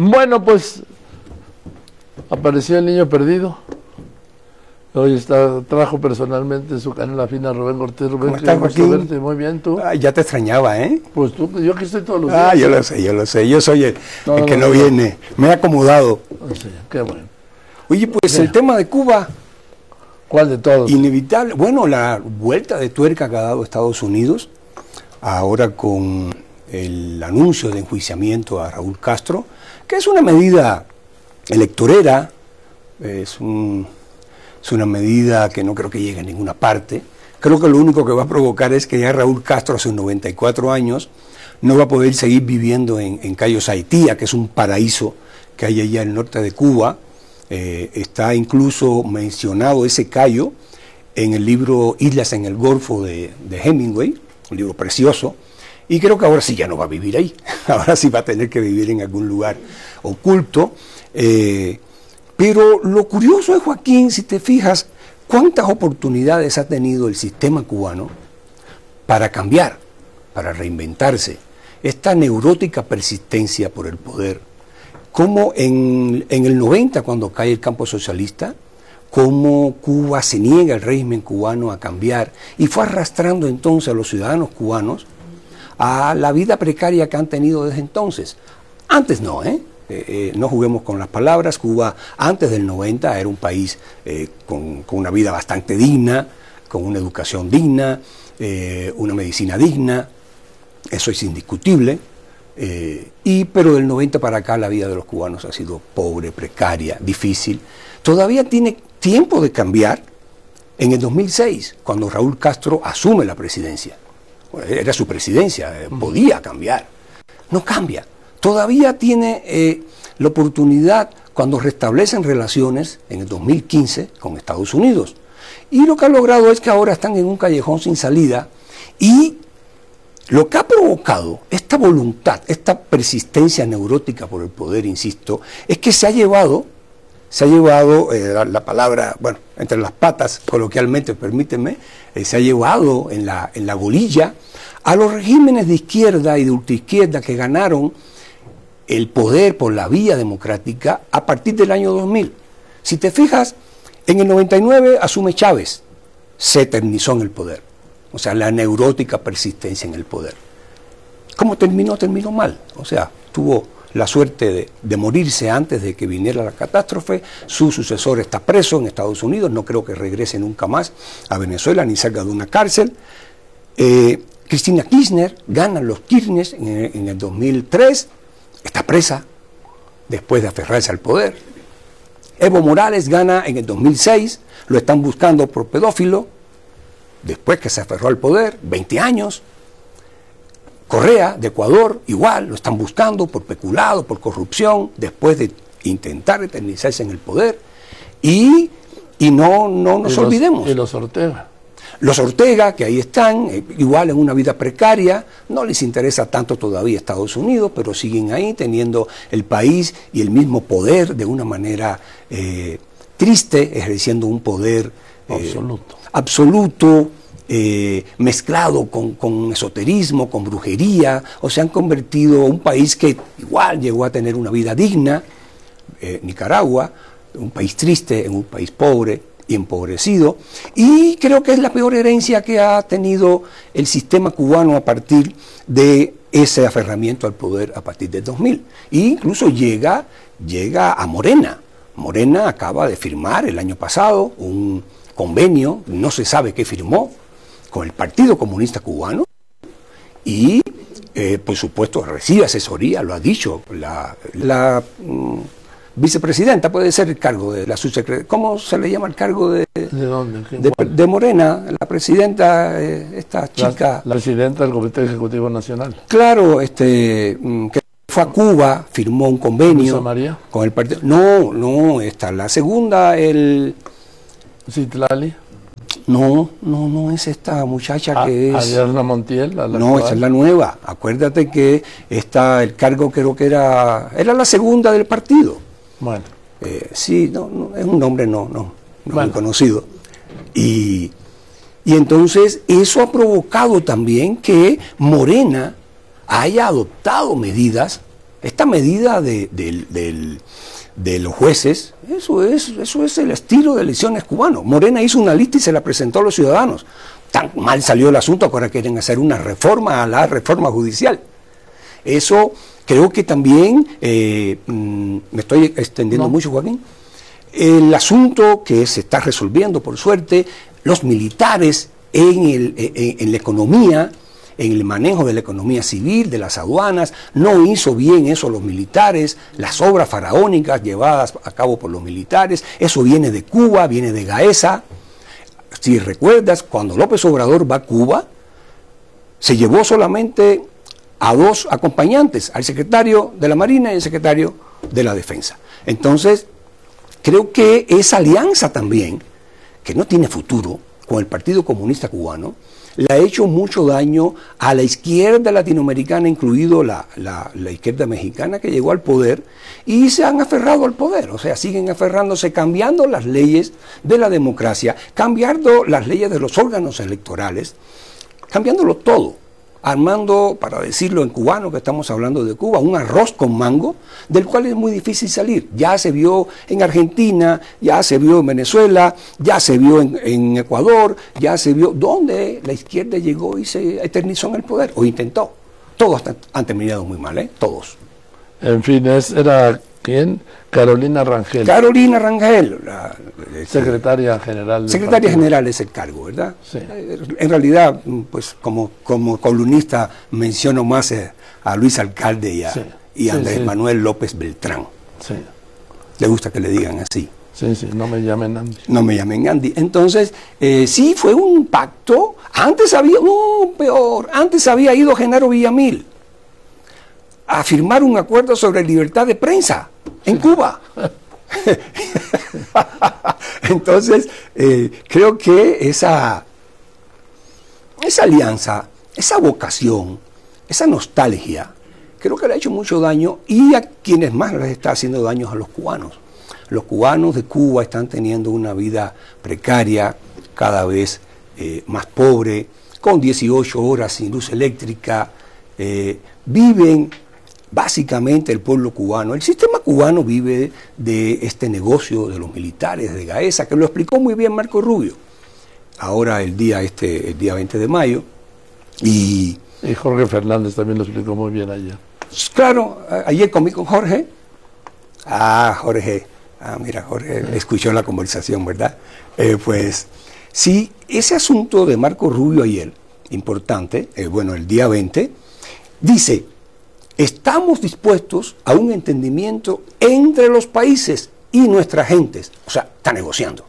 Bueno, pues apareció el niño perdido. Hoy trajo personalmente su canela fina Rubén Cortés. Rubén, ¿Cómo estás, gusto Joaquín? verte. Muy bien, ¿tú? Ya te extrañaba, ¿eh? Pues tú, yo aquí estoy todos los días. Yo lo sé, yo lo sé. Yo soy el que no viene. Me he acomodado. Sí, qué bueno. Oye, pues Sí. el tema de Cuba, ¿Cuál de todos? inevitable. Bueno, la vuelta de tuerca que ha dado Estados Unidos, ahora con el anuncio de enjuiciamiento a Raúl Castro, que es una medida electorera, es una medida que no creo que llegue a ninguna parte. Creo que lo único que va a provocar es que ya Raúl Castro, a sus 94 años, no va a poder seguir viviendo en Cayo Saitía, que es un paraíso que hay allá al norte de Cuba. Está incluso mencionado ese cayo en el libro Islas en el Golfo de Hemingway, un libro precioso, y creo que ahora sí ya no va a vivir ahí, ahora sí va a tener que vivir en algún lugar oculto. Pero lo curioso es, Joaquín, si te fijas, cuántas oportunidades ha tenido el sistema cubano para cambiar, para reinventarse. Esta neurótica persistencia por el poder, como en el 90, cuando cae el campo socialista, cómo Cuba se niega, el régimen cubano, a cambiar, y fue arrastrando entonces a los ciudadanos cubanos a la vida precaria que han tenido desde entonces. Antes no, no juguemos con las palabras. Cuba antes del 90 era un país con una vida bastante digna, con una educación digna, una medicina digna, eso es indiscutible, pero del 90 para acá la vida de los cubanos ha sido pobre, precaria, difícil. Todavía tiene tiempo de cambiar en el 2006, cuando Raúl Castro asume la presidencia. Bueno, era su presidencia, podía cambiar. No cambia. Todavía tiene la oportunidad cuando restablecen relaciones en el 2015 con Estados Unidos. Y lo que ha logrado es que ahora están en un callejón sin salida, y lo que ha provocado esta voluntad, esta persistencia neurótica por el poder, insisto, es que se ha llevado la palabra, bueno, entre las patas, coloquialmente, permíteme, se ha llevado en la golilla a los regímenes de izquierda y de ultraizquierda que ganaron el poder por la vía democrática a partir del año 2000. Si te fijas, en el 99 asume Chávez, se eternizó en el poder. O sea, la neurótica persistencia en el poder. ¿Cómo terminó? Terminó mal. O sea, tuvo la suerte de morirse antes de que viniera la catástrofe. Su sucesor está preso en Estados Unidos, no creo que regrese nunca más a Venezuela ni salga de una cárcel. Cristina Kirchner, ganan los Kirchner en el 2003, está presa después de aferrarse al poder. Evo Morales gana en el 2006, lo están buscando por pedófilo, después que se aferró al poder, 20 años. Correa, de Ecuador, igual, lo están buscando por peculado, por corrupción, después de intentar eternizarse en el poder. Y no nos olvidemos. Y los Ortega. Los Ortega, que ahí están, igual en una vida precaria, no les interesa tanto todavía Estados Unidos, pero siguen ahí teniendo el país y el mismo poder de una manera triste, ejerciendo un poder absoluto, mezclado con esoterismo, con brujería. O se han convertido en un país que igual llegó a tener una vida digna, Nicaragua, un país triste, en un país pobre y empobrecido, y creo que es la peor herencia que ha tenido el sistema cubano a partir de ese aferramiento al poder a partir del 2000. E incluso llega a Morena. Morena acaba de firmar el año pasado un convenio, no se sabe qué firmó, con el Partido Comunista Cubano, y por supuesto recibe asesoría, lo ha dicho la vicepresidenta, puede ser el cargo de la subsecretaria. ¿Cómo se le llama el cargo de dónde? De Morena? La presidenta, esta chica. La presidenta del Comité Ejecutivo Nacional. Claro, que fue a Cuba, firmó un convenio María con el partido. No, esta, la segunda, Citlali. No es esta muchacha que es... Adriana Montiel. No, esa es la nueva. Acuérdate que el cargo creo que era la segunda del partido. Bueno. Sí, no, es un nombre no muy conocido. Y entonces eso ha provocado también que Morena haya adoptado medidas Esta medida de los jueces, eso es el estilo de elecciones cubano. Morena hizo una lista y se la presentó a los ciudadanos. Tan mal salió el asunto, ahora quieren hacer una reforma a la reforma judicial. Eso creo que también, me estoy extendiendo mucho, Joaquín, el asunto que se está resolviendo, por suerte, los militares en la economía, en el manejo de la economía civil, de las aduanas, no hizo bien eso los militares, las obras faraónicas llevadas a cabo por los militares, eso viene de Cuba, viene de Gaesa. Si recuerdas, cuando López Obrador va a Cuba, se llevó solamente a 2 acompañantes, al secretario de la Marina y al secretario de la Defensa. Entonces, creo que esa alianza también, que no tiene futuro, con el Partido Comunista Cubano, le ha hecho mucho daño a la izquierda latinoamericana, incluido la izquierda mexicana que llegó al poder y se han aferrado al poder, o sea, siguen aferrándose, cambiando las leyes de la democracia, cambiando las leyes de los órganos electorales, cambiándolo todo, armando, para decirlo en cubano, que estamos hablando de Cuba, un arroz con mango, del cual es muy difícil salir. Ya se vio en Argentina, ya se vio en Venezuela, ya se vio en Ecuador, ya se vio donde la izquierda llegó y se eternizó en el poder, o intentó. Todos han terminado muy mal, todos. En fin, era ¿quién? Carolina Rangel. Carolina Rangel, secretaria general. Secretaria general es el cargo, ¿verdad? Sí. En realidad, pues como columnista menciono más a Luis Alcalde y a Andrés Manuel López Beltrán. Sí. Le gusta que le digan así. Sí, no me llamen Andy. No me llamen Andy. Entonces, sí, fue un pacto. Antes había ido Genaro Villamil a firmar un acuerdo sobre libertad de prensa en Cuba. Entonces, creo que esa alianza, esa vocación, esa nostalgia, creo que le ha hecho mucho daño, y a quienes más les está haciendo daño a los cubanos. Los cubanos de Cuba están teniendo una vida precaria, cada vez más pobre, con 18 horas sin luz eléctrica, viven. Básicamente el pueblo cubano, el sistema cubano vive de este negocio de los militares, de Gaesa, que lo explicó muy bien Marco Rubio, ahora el día 20 de mayo. Y Jorge Fernández también lo explicó muy bien ayer. Claro, ayer comí con Jorge. Jorge escuchó la conversación, ¿verdad? Pues sí, ese asunto de Marco Rubio ayer, importante, el día 20, dice: estamos dispuestos a un entendimiento entre los países y nuestras gentes. O sea, está negociando.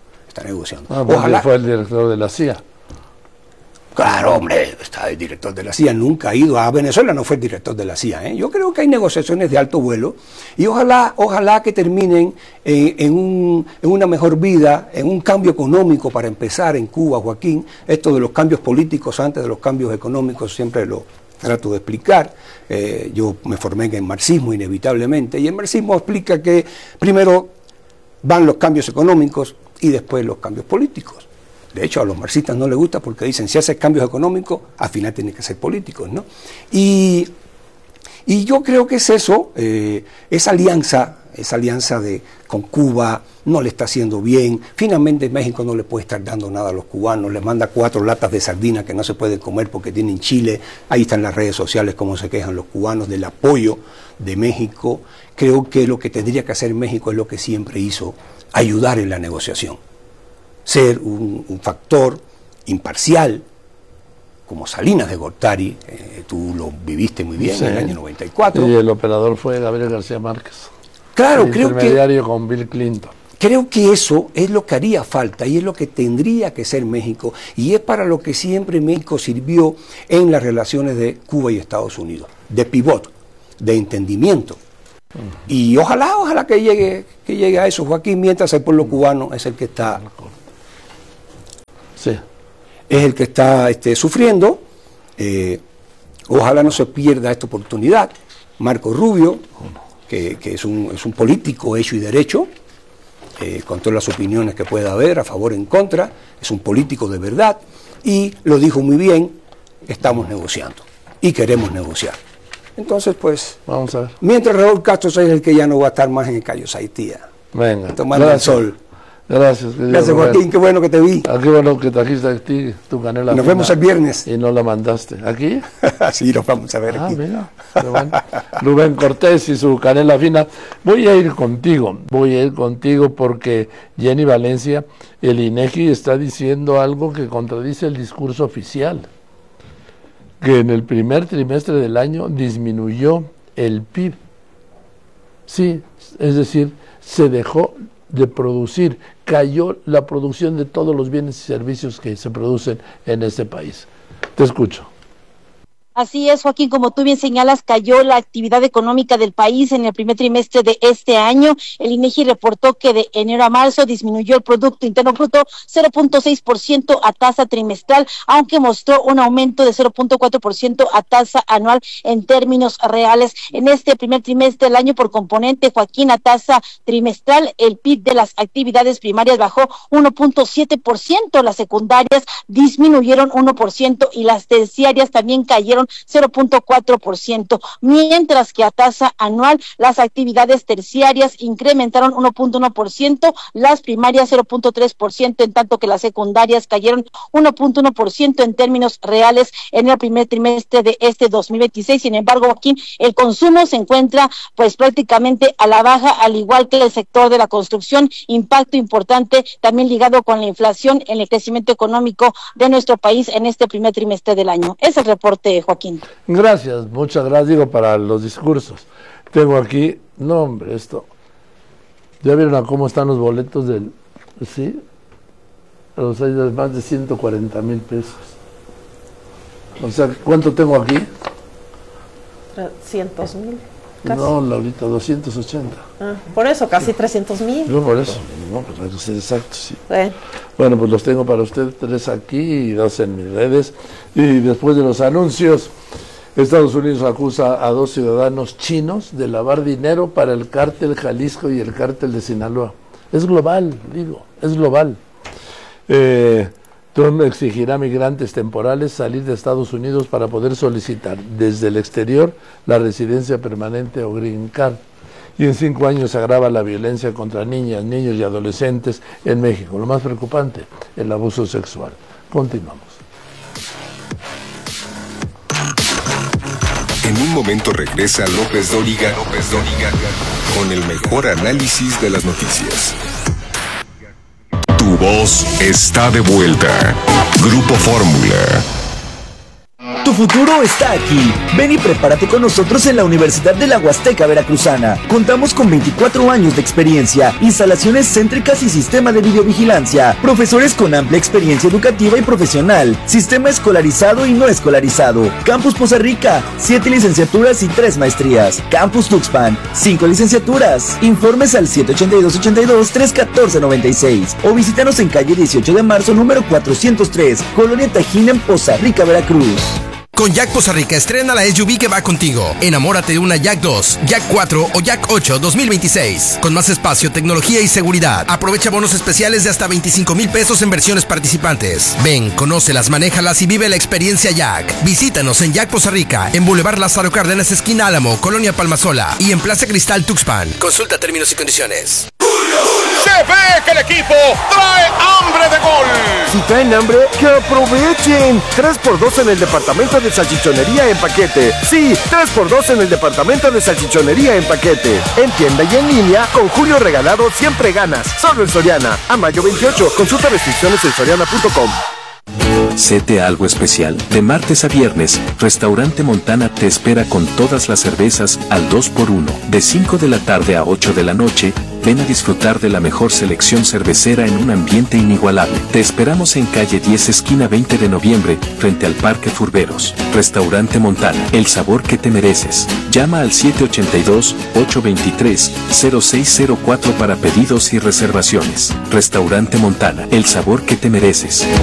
Ojalá. Fue el director de la CIA. Claro, hombre, está el director de la CIA. Nunca ha ido a Venezuela, no fue el director de la CIA. Yo creo que hay negociaciones de alto vuelo y ojalá que terminen en una mejor vida, en un cambio económico para empezar en Cuba, Joaquín. Esto de los cambios políticos antes de los cambios económicos siempre lo trato de explicar. Yo me formé en el marxismo inevitablemente, y el marxismo explica que primero van los cambios económicos y después los cambios políticos. De hecho, a los marxistas no les gusta porque dicen, si haces cambios económicos, al final tienen que ser políticos, ¿no? Y yo creo que es eso, esa alianza con Cuba no le está haciendo bien. Finalmente México no le puede estar dando nada a los cubanos, les manda 4 latas de sardina que no se pueden comer porque tienen chile. Ahí están las redes sociales cómo se quejan los cubanos del apoyo de México. Creo que lo que tendría que hacer México es lo que siempre hizo, ayudar en la negociación, ser un factor imparcial, como Salinas de Gortari. Tú lo viviste muy bien, en el año 94. Y el operador fue Gabriel García Márquez. Claro, creo que intermediario con Bill Clinton. Creo que eso es lo que haría falta y es lo que tendría que ser México, y es para lo que siempre México sirvió en las relaciones de Cuba y Estados Unidos, de pivot, de entendimiento. Y ojalá que llegue a eso, Joaquín, mientras el pueblo cubano es el que está sufriendo. Ojalá no se pierda esta oportunidad. Marco Rubio, que es un político hecho y derecho, con todas las opiniones que pueda haber, a favor o en contra, es un político de verdad, y lo dijo muy bien: estamos negociando y queremos negociar. Entonces, pues, Vamos a ver. mientras Raúl Castro es el que ya no va a estar más en el Cayo Saitía, Venga. tomando el sol. Gracias. Gracias, Joaquín, qué bueno que te vi. Qué bueno que trajiste aquí tu canela. Nos vemos el viernes. Y no la mandaste. ¿Aquí? Sí, nos vamos a ver aquí. Mira. Bueno. Rubén Cortés y su canela fina. Voy a ir contigo porque Jenny Valencia, el INEGI está diciendo algo que contradice el discurso oficial. Que en el primer trimestre del año disminuyó el PIB. Sí, es decir, se dejó de producir, cayó la producción de todos los bienes y servicios que se producen en este país. Te escucho. Así es, Joaquín, como tú bien señalas, cayó la actividad económica del país en el primer trimestre de este año. El INEGI reportó que de enero a marzo disminuyó el Producto Interno Bruto 0.6% a tasa trimestral, aunque mostró un aumento de 0.4% a tasa anual en términos reales. En este primer trimestre del año por componente, Joaquín, a tasa trimestral, el PIB de las actividades primarias bajó 1.7%, las secundarias disminuyeron 1% y las terciarias también cayeron 0.4%, mientras que a tasa anual las actividades terciarias incrementaron 1.1%, las primarias 0.3%, en tanto que las secundarias cayeron 1.1% en términos reales en el primer trimestre de este 2026. Sin embargo, Joaquín, el consumo se encuentra pues prácticamente a la baja, al igual que el sector de la construcción, impacto importante también ligado con la inflación en el crecimiento económico de nuestro país en este primer trimestre del año. Es el reporte, Joaquín. Gracias, muchas gracias, digo, para los discursos. Tengo aquí, no hombre, esto, ¿ya vieron a cómo están los boletos del, sí? Los hay de más de 140,000 pesos. O sea, ¿cuánto tengo aquí? 300,000. Casi. No, Laurita, 280. Por eso, casi 300,000. No, por eso, no, pues hay que ser exacto, sí. Bueno. Bueno, pues los tengo para usted, 3 aquí y 2 en mis redes. Y después de los anuncios, Estados Unidos acusa a 2 ciudadanos chinos de lavar dinero para el cártel Jalisco y el cártel de Sinaloa. Es global, digo, es global. Trump exigirá a migrantes temporales salir de Estados Unidos para poder solicitar desde el exterior la residencia permanente o green card. Y en 5 años se agrava la violencia contra niñas, niños y adolescentes en México. Lo más preocupante, el abuso sexual. Continuamos. En un momento regresa López Dóriga con el mejor análisis de las noticias. Tu voz está de vuelta. Grupo Fórmula. Tu futuro está aquí. Ven y prepárate con nosotros en la Universidad de la Huasteca Veracruzana. Contamos con 24 años de experiencia, instalaciones céntricas y sistema de videovigilancia, profesores con amplia experiencia educativa y profesional, sistema escolarizado y no escolarizado. Campus Poza Rica, 7 licenciaturas y 3 maestrías. Campus Tuxpan, 5 licenciaturas. Informes al 782-314-96 o visítanos en calle 18 de marzo número 403, Colonia Tajín en Poza Rica, Veracruz. Con Jack Poza Rica estrena la SUV que va contigo. Enamórate de una Jack 2, Jack 4 o Jack 8 2026. Con más espacio, tecnología y seguridad. Aprovecha bonos especiales de hasta 25,000 pesos en versiones participantes. Ven, conócelas, manéjalas y vive la experiencia Jack. Visítanos en Jack Poza Rica, en Boulevard Lázaro Cárdenas, esquina Álamo, Colonia Palmasola y en Plaza Cristal Tuxpan. Consulta términos y condiciones. Se ve que el equipo trae hambre de gol. Si traen hambre, que aprovechen. 3x2 en el departamento de salchichonería en paquete. Sí, 3x2 en el departamento de salchichonería en paquete. En tienda y en línea, con Julio Regalado siempre ganas. Solo en Soriana. A mayo 28. Consulta restricciones en soriana.com. Sete algo especial. De martes a viernes, Restaurante Montana te espera con todas las cervezas al 2x1. De 5 de la tarde a 8 de la noche, ven a disfrutar de la mejor selección cervecera en un ambiente inigualable. Te esperamos en calle 10 esquina 20 de noviembre, frente al Parque Furberos. Restaurante Montana, el sabor que te mereces. Llama al 782-823-0604 para pedidos y reservaciones. Restaurante Montana, el sabor que te mereces.